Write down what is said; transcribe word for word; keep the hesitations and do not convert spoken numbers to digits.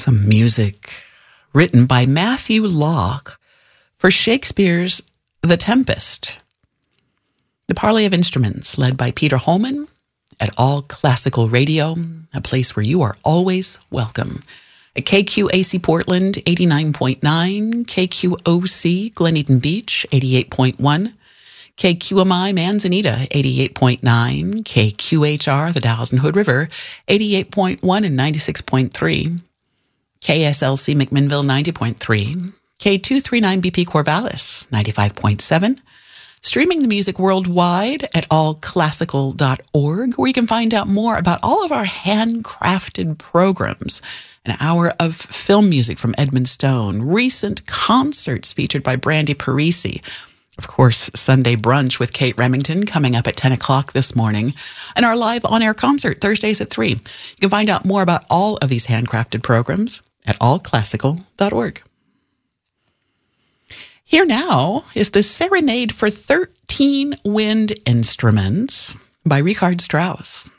Some music written by Matthew Locke for Shakespeare's The Tempest. The Parley of Instruments, led by Peter Holman at All Classical Radio, a place where you are always welcome. At K Q A C Portland, eighty-nine point nine, K Q O C Glen Eden Beach, eighty-eight point one, K Q M I Manzanita, eighty-eight point nine, K Q H R, the Dalles and Hood River, eighty-eight point one and ninety-six point three, K S L C McMinnville, ninety point three, K two thirty-nine B P Corvallis, ninety-five point seven, streaming the music worldwide at all classical dot org, where you can find out more about all of our handcrafted programs. An hour of film music from Edmund Stone, recent concerts featured by Brandy Parisi, of course, Sunday brunch with Kate Remington coming up at ten o'clock this morning, and our live on-air concert Thursdays at three. You can find out more about all of these handcrafted programs at all classical dot org. Here now is the Serenade for thirteen Wind Instruments by Richard Strauss.